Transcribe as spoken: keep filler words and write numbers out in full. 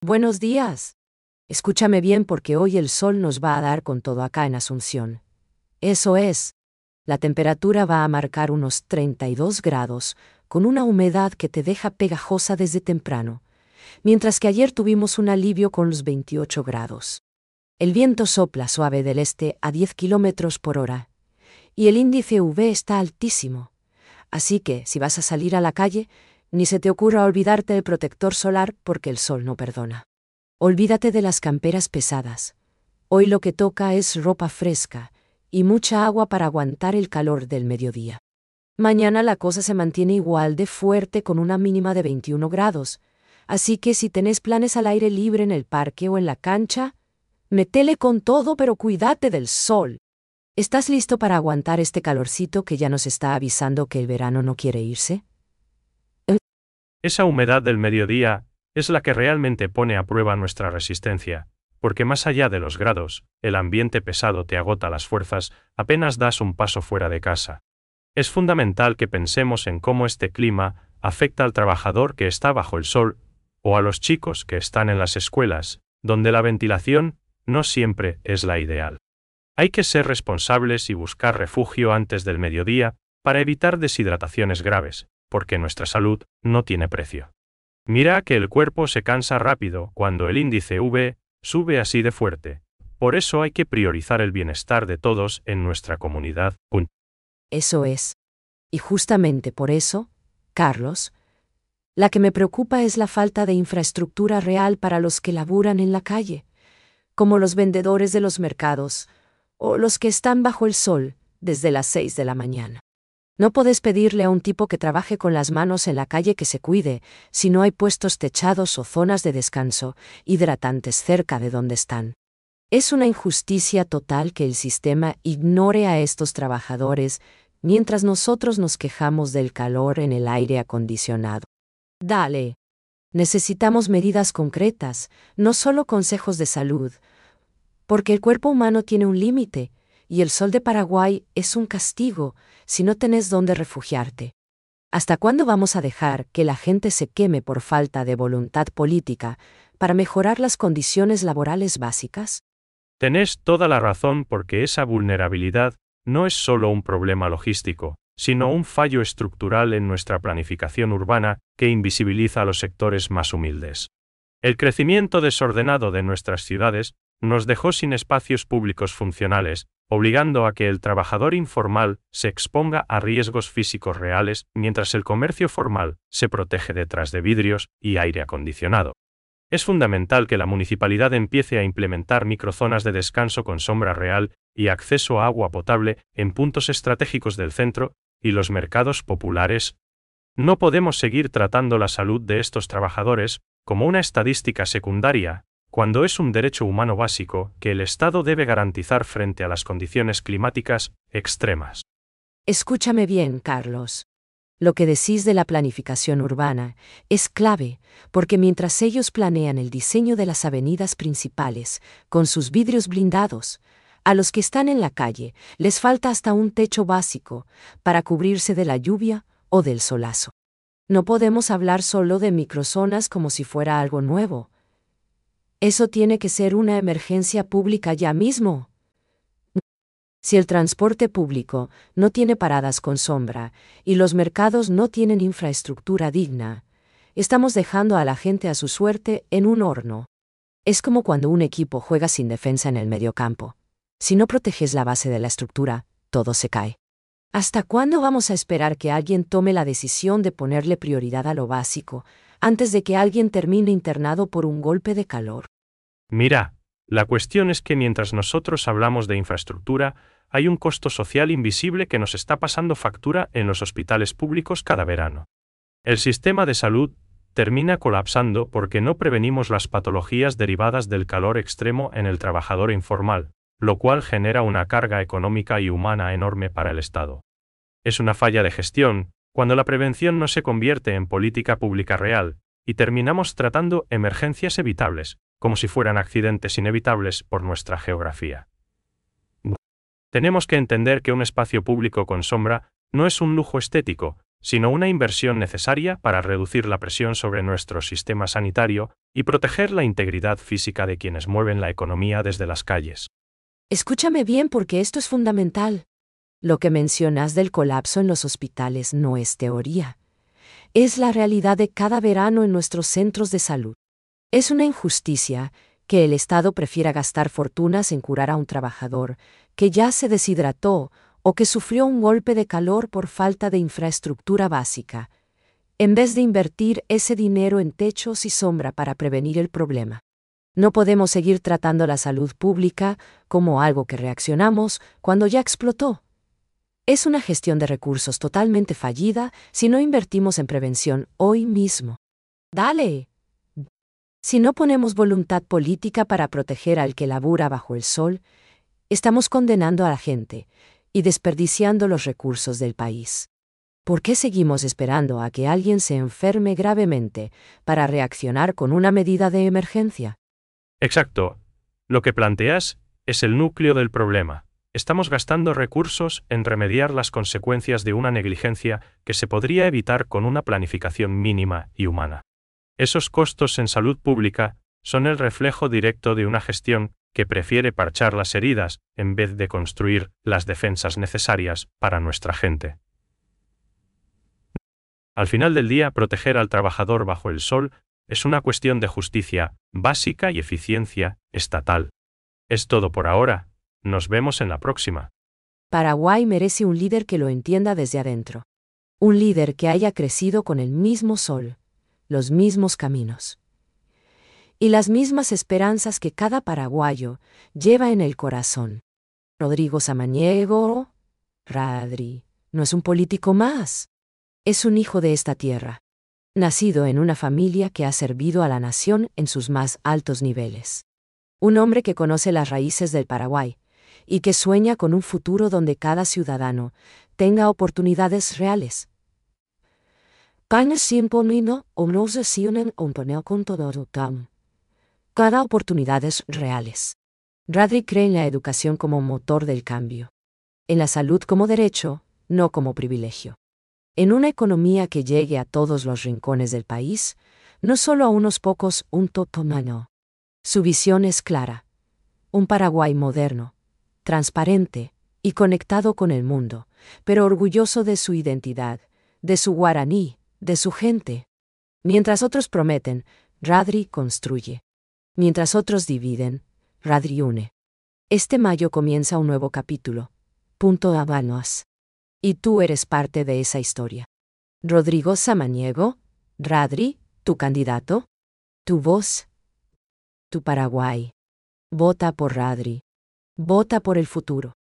Buenos días. Escúchame bien porque hoy el sol nos va a dar con todo acá en Asunción. Eso es. La temperatura va a marcar unos treinta y dos grados, con una humedad que te deja pegajosa desde temprano, mientras que ayer tuvimos un alivio con los veintiocho grados. El viento sopla suave del este a diez kilómetros por hora, y el índice U V está altísimo. Así que, si vas a salir a la calle, ni se te ocurra olvidarte del protector solar porque el sol no perdona. Olvídate de las camperas pesadas. Hoy lo que toca es ropa fresca y mucha agua para aguantar el calor del mediodía. Mañana la cosa se mantiene igual de fuerte con una mínima de veintiuno grados, así que si tenés planes al aire libre en el parque o en la cancha, metele con todo pero cuídate del sol. ¿Estás listo para aguantar este calorcito que ya nos está avisando que el verano no quiere irse? Esa humedad del mediodía es la que realmente pone a prueba nuestra resistencia, porque más allá de los grados, el ambiente pesado te agota las fuerzas apenas das un paso fuera de casa. Es fundamental que pensemos en cómo este clima afecta al trabajador que está bajo el sol, o a los chicos que están en las escuelas, donde la ventilación no siempre es la ideal. Hay que ser responsables y buscar refugio antes del mediodía para evitar deshidrataciones graves, porque nuestra salud no tiene precio. Mira que el cuerpo se cansa rápido cuando el índice U V sube así de fuerte. Por eso hay que priorizar el bienestar de todos en nuestra comunidad. Eso es. Y justamente por eso, Carlos, la que me preocupa es la falta de infraestructura real para los que laburan en la calle, como los vendedores de los mercados, o los que están bajo el sol desde las seis de la mañana. No podés pedirle a un tipo que trabaje con las manos en la calle que se cuide si no hay puestos techados o zonas de descanso hidratantes cerca de donde están. Es una injusticia total que el sistema ignore a estos trabajadores mientras nosotros nos quejamos del calor en el aire acondicionado. Dale. Necesitamos medidas concretas, no solo consejos de salud, porque el cuerpo humano tiene un límite, y el sol de Paraguay es un castigo si no tenés dónde refugiarte. ¿Hasta cuándo vamos a dejar que la gente se queme por falta de voluntad política para mejorar las condiciones laborales básicas? Tenés toda la razón porque esa vulnerabilidad no es solo un problema logístico, sino un fallo estructural en nuestra planificación urbana que invisibiliza a los sectores más humildes. El crecimiento desordenado de nuestras ciudades nos dejó sin espacios públicos funcionales, obligando a que el trabajador informal se exponga a riesgos físicos reales mientras el comercio formal se protege detrás de vidrios y aire acondicionado. Es fundamental que la municipalidad empiece a implementar microzonas de descanso con sombra real y acceso a agua potable en puntos estratégicos del centro y los mercados populares. No podemos seguir tratando la salud de estos trabajadores como una estadística secundaria, cuando es un derecho humano básico que el Estado debe garantizar frente a las condiciones climáticas extremas. Escúchame bien, Carlos. Lo que decís de la planificación urbana es clave, porque mientras ellos planean el diseño de las avenidas principales, con sus vidrios blindados, a los que están en la calle les falta hasta un techo básico para cubrirse de la lluvia o del solazo. No podemos hablar solo de microzonas como si fuera algo nuevo. Eso tiene que ser una emergencia pública ya mismo. Si el transporte público no tiene paradas con sombra y los mercados no tienen infraestructura digna, estamos dejando a la gente a su suerte en un horno. Es como cuando un equipo juega sin defensa en el mediocampo. Si no proteges la base de la estructura, todo se cae. ¿Hasta cuándo vamos a esperar que alguien tome la decisión de ponerle prioridad a lo básico, antes de que alguien termine internado por un golpe de calor? Mira, la cuestión es que mientras nosotros hablamos de infraestructura, hay un costo social invisible que nos está pasando factura en los hospitales públicos cada verano. El sistema de salud termina colapsando porque no prevenimos las patologías derivadas del calor extremo en el trabajador informal, lo cual genera una carga económica y humana enorme para el Estado. Es una falla de gestión, cuando la prevención no se convierte en política pública real, y terminamos tratando emergencias evitables, como si fueran accidentes inevitables por nuestra geografía. Tenemos que entender que un espacio público con sombra no es un lujo estético, sino una inversión necesaria para reducir la presión sobre nuestro sistema sanitario y proteger la integridad física de quienes mueven la economía desde las calles. Escúchame bien porque esto es fundamental. Lo que mencionas del colapso en los hospitales no es teoría. Es la realidad de cada verano en nuestros centros de salud. Es una injusticia que el Estado prefiera gastar fortunas en curar a un trabajador que ya se deshidrató o que sufrió un golpe de calor por falta de infraestructura básica, en vez de invertir ese dinero en techos y sombra para prevenir el problema. No podemos seguir tratando la salud pública como algo que reaccionamos cuando ya explotó. Es una gestión de recursos totalmente fallida si no invertimos en prevención hoy mismo. ¡Dale! Si no ponemos voluntad política para proteger al que labura bajo el sol, estamos condenando a la gente y desperdiciando los recursos del país. ¿Por qué seguimos esperando a que alguien se enferme gravemente para reaccionar con una medida de emergencia? Exacto. Lo que planteas es el núcleo del problema. Estamos gastando recursos en remediar las consecuencias de una negligencia que se podría evitar con una planificación mínima y humana. Esos costos en salud pública son el reflejo directo de una gestión que prefiere parchar las heridas en vez de construir las defensas necesarias para nuestra gente. Al final del día, proteger al trabajador bajo el sol es una cuestión de justicia básica y eficiencia estatal. Es todo por ahora. Nos vemos en la próxima. Paraguay merece un líder que lo entienda desde adentro. Un líder que haya crecido con el mismo sol, los mismos caminos y las mismas esperanzas que cada paraguayo lleva en el corazón. Rodrigo Samaniego, Radri, no es un político más. Es un hijo de esta tierra, nacido en una familia que ha servido a la nación en sus más altos niveles. Un hombre que conoce las raíces del Paraguay y que sueña con un futuro donde cada ciudadano tenga oportunidades reales. Cada oportunidades reales. Radri cree en la educación como motor del cambio. En la salud como derecho, no como privilegio. En una economía que llegue a todos los rincones del país, no solo a unos pocos, un totomano. Su visión es clara. Un Paraguay moderno, transparente y conectado con el mundo, pero orgulloso de su identidad, de su guaraní, de su gente. Mientras otros prometen, Radri construye. Mientras otros dividen, Radri une. Este mayo comienza un nuevo capítulo. Punto Habanos. Y tú eres parte de esa historia. Rodrigo Samaniego, Radri, tu candidato, tu voz, tu Paraguay. Vota por Radri. Vota por el futuro.